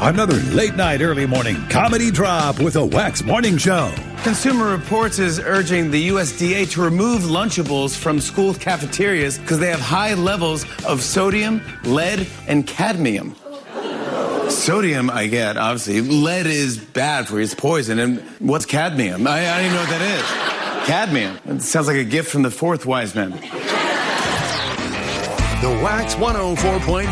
Another late night, early morning comedy drop with a Wax Morning Show. Consumer Reports is urging the USDA to remove Lunchables from school cafeterias because they have high levels of sodium, lead, and cadmium. Sodium, I get, obviously. Lead is bad for you. It's poison. And what's cadmium? I don't even know what that is. Cadmium. It sounds like a gift from the fourth wise man. The Wax 104.5